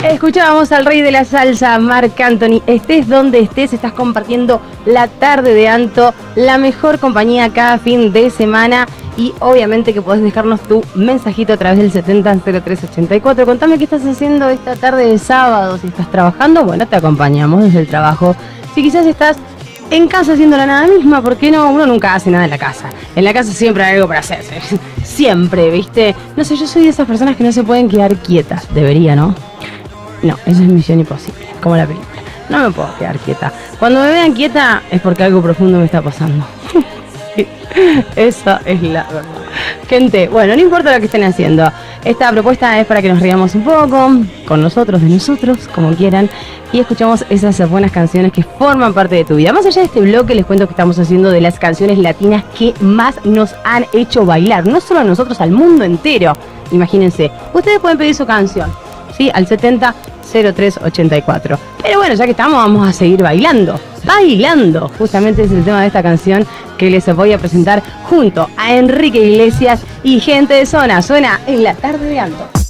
Escuchábamos al rey de la salsa, Marc Anthony. Estés donde estés, estás compartiendo la tarde de Anto, la mejor compañía cada fin de semana. Y obviamente que podés dejarnos tu mensajito a través del 700384. Contame qué estás haciendo esta tarde de sábado. Si estás trabajando, bueno, te acompañamos desde el trabajo. Si quizás estás en casa haciendo la nada misma, ¿por qué no? Uno nunca hace nada en la casa. En la casa siempre hay algo para hacerse. Siempre, ¿viste? No sé, yo soy de esas personas que no se pueden quedar quietas. Debería, ¿no? No, eso es misión imposible, como la película. No me puedo quedar quieta. Cuando me vean quieta es porque algo profundo me está pasando. Esa es la verdad. Gente, bueno, no importa lo que estén haciendo. Esta propuesta es para que nos riamos un poco, con nosotros, de nosotros, como quieran, y escuchamos esas buenas canciones que forman parte de tu vida. Más allá de este bloque, les cuento que estamos haciendo de las canciones latinas que más nos han hecho bailar. No solo a nosotros, al mundo entero. Imagínense, ustedes pueden pedir su canción, ¿sí? Al 700384. Pero bueno, ya que estamos, vamos a seguir bailando. Bailando, justamente es el tema de esta canción que les voy a presentar junto a Enrique Iglesias y Gente de Zona. Suena en la tarde de Anto.